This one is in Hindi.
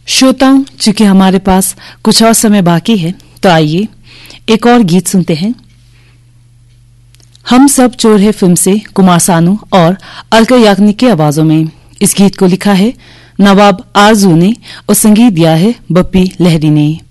श्रोताओं, चूंकि हमारे पास कुछ और समय बाकी है तो आइए एक और गीत सुनते हैं। हम सब चोर है फिल्म से कुमार सानू और अलका याग्निक की आवाजों में इस गीत को लिखा है नवाब आरजू ने और संगीत दिया है बप्पी लहरी ने।